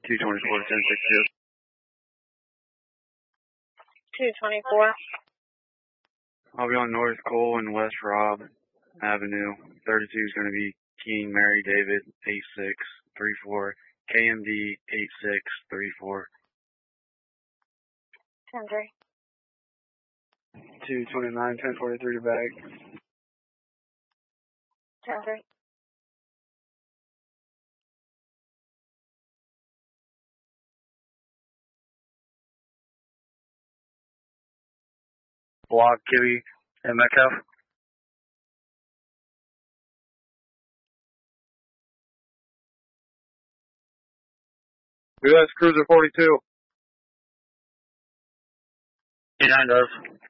224 to 1060. 224. I'll be on North Cole and West Robb Avenue. 32 is going to be King Mary David 8634. KMD 8634. 10-3. 229, 1043 to bag. 10-3. Block Kitty and Metcalf. U.S. Cruiser 42. 89 does.